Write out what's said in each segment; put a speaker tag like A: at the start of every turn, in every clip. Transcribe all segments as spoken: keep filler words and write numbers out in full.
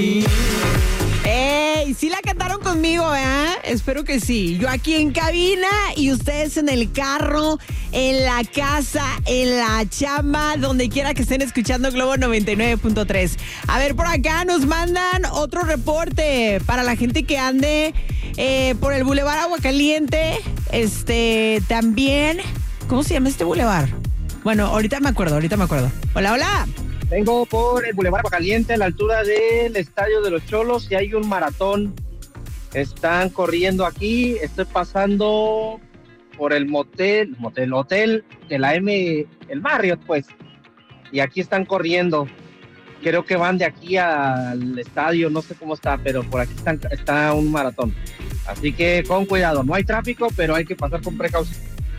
A: ¡Ey! Sí la cantaron conmigo, ¿eh? Espero que sí. Yo aquí en cabina y ustedes en el carro, en la casa, en la chamba, donde quiera que estén escuchando Globo noventa y nueve punto tres. A ver, por acá nos mandan otro reporte para la gente que ande eh, por el Boulevard Aguacaliente. Este, también... ¿Cómo se llama este bulevar? Bueno, ahorita me acuerdo, ahorita me acuerdo. Hola, hola.
B: Vengo por el Boulevard Aguacaliente, a la altura del Estadio de los Cholos, y hay un maratón. Están corriendo aquí. Estoy pasando por el motel, motel, hotel de la M, el Marriott, pues. Y aquí están corriendo. Creo que van de aquí al estadio, no sé cómo está, pero por aquí están, está un maratón. Así que con cuidado. No hay tráfico, pero hay que pasar con precaución.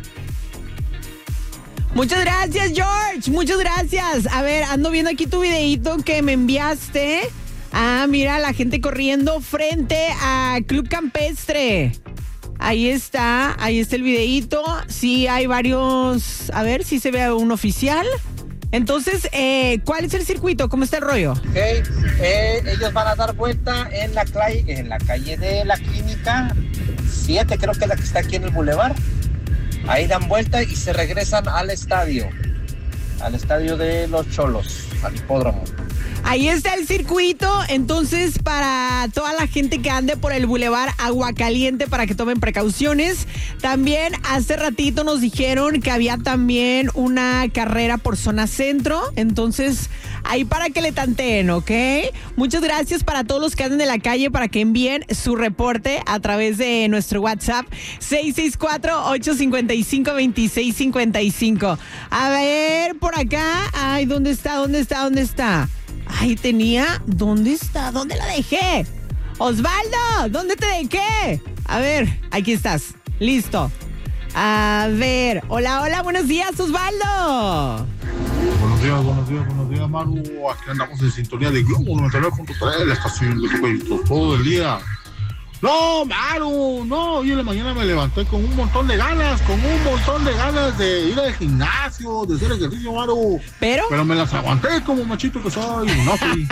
A: Muchas gracias, George. Muchas gracias. A ver, ando viendo aquí tu videíto que me enviaste. Ah, mira, la gente corriendo frente a Club Campestre. Ahí está, ahí está el videíto. Sí, hay varios... A ver si se ve un oficial. Entonces, eh, ¿cuál es el circuito? ¿Cómo está el rollo?
B: Ok, eh, ellos van a dar vuelta en la calle, en la calle de la Clínica siete, creo que es la que está aquí en el Boulevard. Ahí dan vuelta y se regresan al estadio, al estadio de los Cholos, al hipódromo.
A: Ahí está el circuito, entonces para toda la gente que ande por el Boulevard Aguacaliente, para que tomen precauciones. También hace ratito nos dijeron que había también una carrera por zona centro, entonces ahí para que le tanteen, ¿ok? Muchas gracias para todos los que anden en la calle, para que envíen su reporte a través de nuestro WhatsApp seis seis cuatro, ocho cinco cinco, dos seis cinco cinco. A ver, por acá, ay, ¿dónde está? ¿Dónde está? ¿Dónde está? Ay, tenía... ¿Dónde está? ¿Dónde la dejé? Osvaldo, ¿dónde te dejé? A ver, aquí estás. Listo. A ver. Hola, hola, buenos días, Osvaldo.
C: Buenos días, buenos días, buenos días, Maru. Aquí andamos en sintonía de Globo noventa y nueve punto tres, la estación de Cuevitos, todo el día. No, Maru, no, hoy en la mañana me levanté con un montón de ganas, con un montón de ganas de ir al gimnasio, de hacer ejercicio, Maru.
A: ¿Pero?
C: Pero me las aguanté como machito que soy, no fui.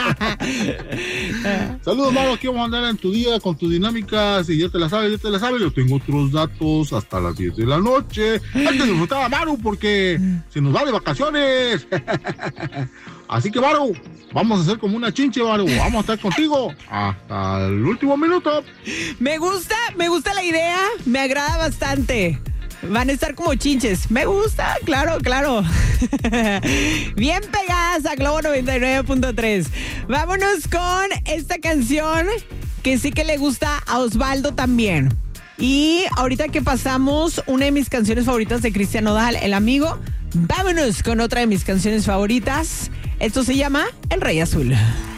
C: Saludos, Maru, aquí vamos a andar en tu día con tu dinámica, si ya te la sabes, ya te la sabes, yo tengo otros datos hasta las diez de la noche. Hay que disfrutar a Maru porque se nos va de vacaciones. Así que, Maru, vamos a hacer como una chinche, Maru. Vamos a estar contigo hasta el último minuto.
A: Me gusta, me gusta la idea. Me agrada bastante. Van a estar como chinches. Me gusta, claro, claro. Bien pegadas a Globo noventa y nueve punto tres. Vámonos con esta canción que sí que le gusta a Osvaldo también. Y ahorita que pasamos una de mis canciones favoritas de Cristian Nodal, El Amigo, vámonos con otra de mis canciones favoritas. Esto se llama El Rey Azul.